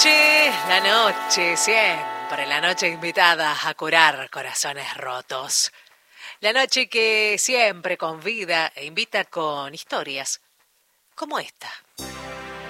siempre la noche invitada a curar corazones rotos. La noche que siempre convida e invita con historias como esta.